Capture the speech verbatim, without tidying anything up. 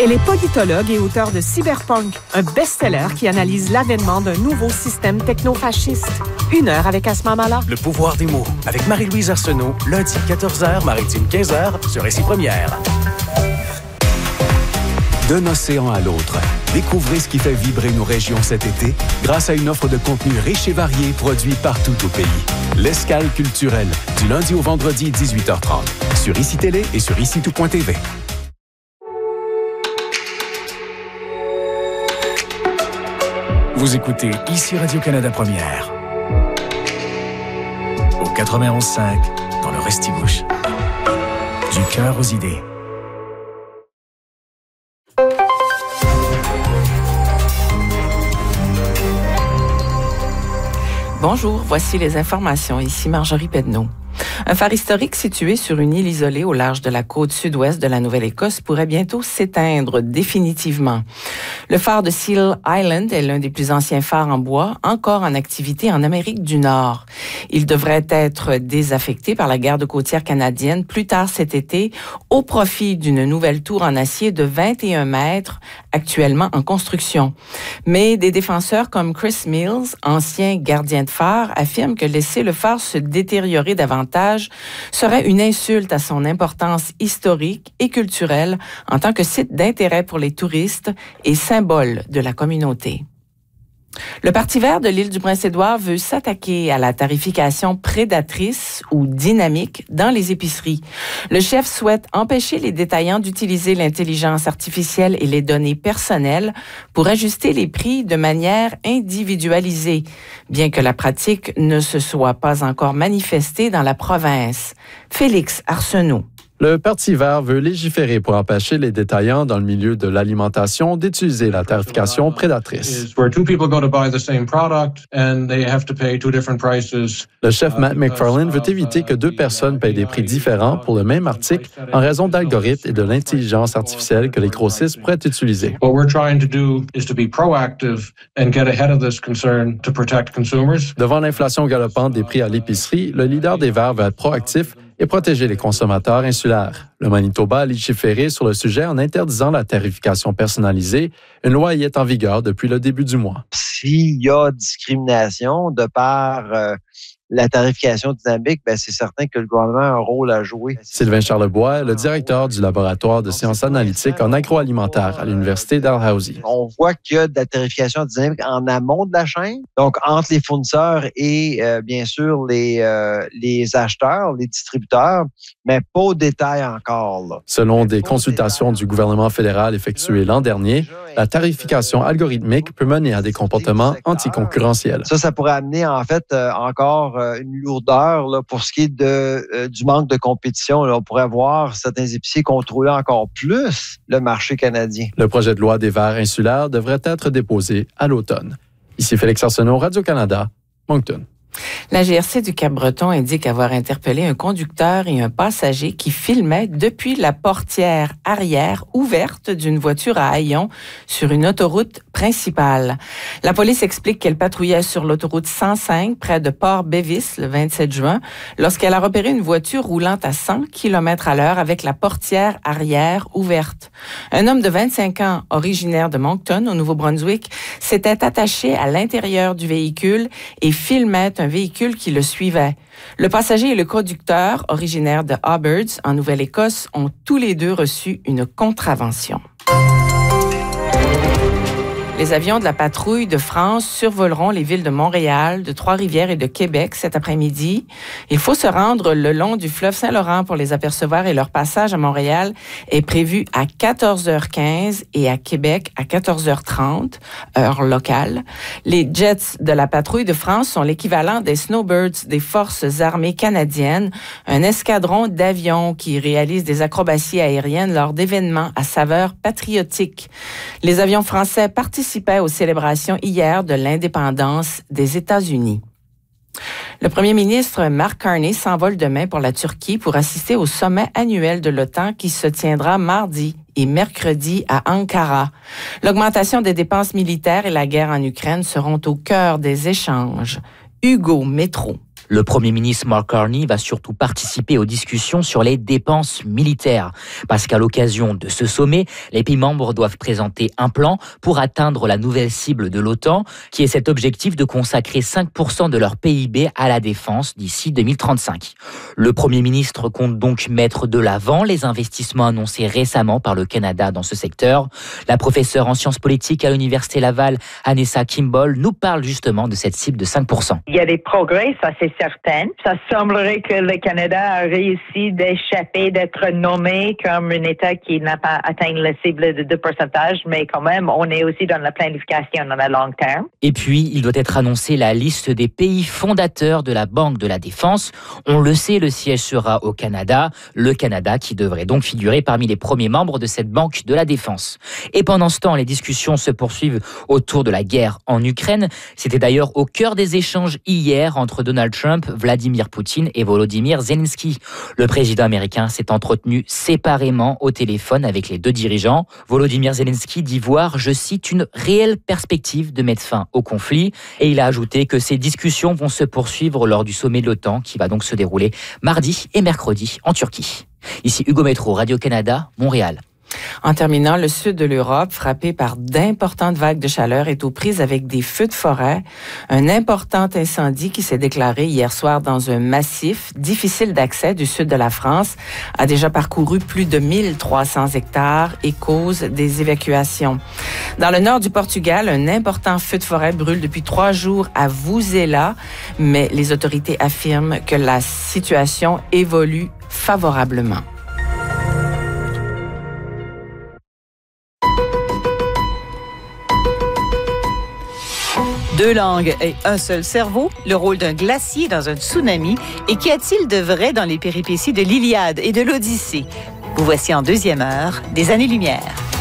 Elle est politologue et auteure de Cyberpunk, un best-seller qui analyse l'avènement d'un nouveau système techno-fasciste. Une heure avec Asma Mala. Le pouvoir des mots, avec Marie-Louise Arsenault, lundi quatorze heures, maritime quinze heures, sur Récit Première. D'un océan à l'autre, découvrez ce qui fait vibrer nos régions cet été grâce à une offre de contenu riche et varié produit partout au pays. L'Escale culturelle, du lundi au vendredi, dix-huit heures trente, sur Ici Télé et sur ici tout point t v. Vous écoutez Ici Radio-Canada Première. Au quatre-vingt-onze cinq, dans le Restigouche. Du cœur aux idées. Bonjour, voici les informations. Ici Marjorie Pedneau. Un phare historique situé sur une île isolée au large de la côte sud-ouest de la Nouvelle-Écosse pourrait bientôt s'éteindre définitivement. Le phare de Seal Island est l'un des plus anciens phares en bois encore en activité en Amérique du Nord. Il devrait être désaffecté par la garde côtière canadienne plus tard cet été au profit d'une nouvelle tour en acier de vingt et un mètres actuellement en construction. Mais des défenseurs comme Chris Mills, ancien gardien de phare, affirment que laisser le phare se détériorer davantage serait une insulte à son importance historique et culturelle en tant que site d'intérêt pour les touristes et symbole de la communauté. Le Parti vert de l'île du Prince-Édouard veut s'attaquer à la tarification prédatrice ou dynamique dans les épiceries. Le chef souhaite empêcher les détaillants d'utiliser l'intelligence artificielle et les données personnelles pour ajuster les prix de manière individualisée, bien que la pratique ne se soit pas encore manifestée dans la province. Félix Arsenault. Le Parti vert veut légiférer pour empêcher les détaillants dans le milieu de l'alimentation d'utiliser la tarification prédatrice. Le chef Matt McFarlane veut éviter que deux personnes payent des prix différents pour le même article en raison d'algorithmes et de l'intelligence artificielle que les grossistes pourraient utiliser. Devant l'inflation galopante des prix à l'épicerie, le leader des Verts veut être proactif et protéger les consommateurs insulaires. Le Manitoba a légiféré sur le sujet en interdisant la tarification personnalisée. Une loi y est en vigueur depuis le début du mois. S'il y a discrimination de par euh, la tarification dynamique, ben c'est certain que le gouvernement a un rôle à jouer. Sylvain Charlebois, le directeur du laboratoire de sciences analytiques en agroalimentaire à l'Université Dalhousie. On voit qu'il y a de la tarification dynamique en amont de la chaîne, donc entre les fournisseurs et euh, bien sûr les, euh, les acheteurs, les distributeurs, mais pas au détail encore. Là. Selon des consultations du gouvernement fédéral effectuées l'an dernier, la tarification algorithmique peut mener à des comportements anticoncurrentiels. Ça, ça pourrait amener en fait euh, encore euh, une lourdeur là, pour ce qui est de, euh, du manque de compétition. Là. On pourrait voir certains épiciers contrôler encore plus le marché canadien. Le projet de loi des Verts insulaires devrait être déposé à l'automne. Ici Félix Arsenault, Radio-Canada, Moncton. La G R C du Cap-Breton indique avoir interpellé un conducteur et un passager qui filmaient depuis la portière arrière ouverte d'une voiture à haillons sur une autoroute principale. La police explique qu'elle patrouillait sur l'autoroute cent cinq près de Port-Bévis le vingt-sept juin lorsqu'elle a repéré une voiture roulant à cent kilomètres à l'heure avec la portière arrière ouverte. Un homme de vingt-cinq ans, originaire de Moncton, au Nouveau-Brunswick, s'était attaché à l'intérieur du véhicule et filmait un véhicule qui le suivait. Le passager et le conducteur, originaires de Auberds, en Nouvelle-Écosse, ont tous les deux reçu une contravention. Les avions de la patrouille de France survoleront les villes de Montréal, de Trois-Rivières et de Québec cet après-midi. Il faut se rendre le long du fleuve Saint-Laurent pour les apercevoir et leur passage à Montréal est prévu à quatorze heures quinze et à Québec à quatorze heures trente, heure locale. Les jets de la patrouille de France sont l'équivalent des Snowbirds des forces armées canadiennes, un escadron d'avions qui réalise des acrobaties aériennes lors d'événements à saveur patriotique. Les avions français participent aux célébrations hier de l'indépendance des États-Unis. Le premier ministre Mark Carney s'envole demain pour la Turquie pour assister au sommet annuel de l'OTAN qui se tiendra mardi et mercredi à Ankara. L'augmentation des dépenses militaires et la guerre en Ukraine seront au cœur des échanges. Hugo Métro. Le Premier ministre Mark Carney va surtout participer aux discussions sur les dépenses militaires. Parce qu'à l'occasion de ce sommet, les pays membres doivent présenter un plan pour atteindre la nouvelle cible de l'OTAN, qui est cet objectif de consacrer cinq pour cent de leur P I B à la défense d'ici deux mille trente-cinq. Le Premier ministre compte donc mettre de l'avant les investissements annoncés récemment par le Canada dans ce secteur. La professeure en sciences politiques à l'Université Laval, Anessa Kimball, nous parle justement de cette cible de cinq pour cent. Il y a des progrès, ça c'est certain. Ça semblerait que le Canada a réussi d'échapper d'être nommé comme un État qui n'a pas atteint la cible de deux pour cent, mais quand même, on est aussi dans la planification dans le long terme. Et puis, il doit être annoncé la liste des pays fondateurs de la Banque de la Défense. On le sait, le siège sera au Canada. Le Canada qui devrait donc figurer parmi les premiers membres de cette Banque de la Défense. Et pendant ce temps, les discussions se poursuivent autour de la guerre en Ukraine. C'était d'ailleurs au cœur des échanges hier entre Donald Trump, Vladimir Poutine et Volodymyr Zelensky. Le président américain s'est entretenu séparément au téléphone avec les deux dirigeants. Volodymyr Zelensky dit voir, je cite, une réelle perspective de mettre fin au conflit. Et il a ajouté que ces discussions vont se poursuivre lors du sommet de l'OTAN qui va donc se dérouler mardi et mercredi en Turquie. Ici Hugo Métro, Radio-Canada, Montréal. En terminant, le sud de l'Europe, frappé par d'importantes vagues de chaleur, est aux prises avec des feux de forêt. Un important incendie qui s'est déclaré hier soir dans un massif difficile d'accès du sud de la France a déjà parcouru plus de mille trois cents hectares et cause des évacuations. Dans le nord du Portugal, un important feu de forêt brûle depuis trois jours à Vuzela, mais les autorités affirment que la situation évolue favorablement. Deux langues et un seul cerveau, le rôle d'un glacier dans un tsunami, et qu'y a-t-il de vrai dans les péripéties de l'Iliade et de l'Odyssée? Vous voici en deuxième heure des Années-Lumière.